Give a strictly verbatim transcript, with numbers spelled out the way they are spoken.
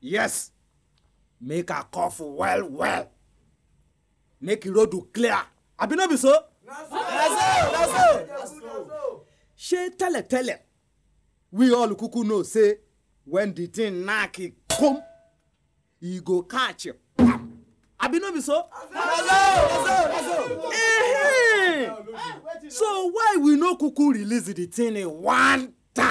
Yes. Make a cough well, well. Make the road clear. Abi no be so? That's so. That's so. That's so. She tell it, tell it. We all kuku know say when the thing knack it come, he go catch you. Abi no be so? That's so. That's so. Eh. So why we no kuku release the thing in one